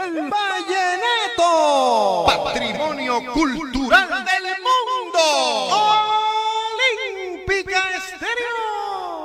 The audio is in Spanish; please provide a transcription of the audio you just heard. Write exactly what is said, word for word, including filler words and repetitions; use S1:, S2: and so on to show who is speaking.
S1: El vallenato, patrimonio cultural del mundo. Olímpica Estéreo.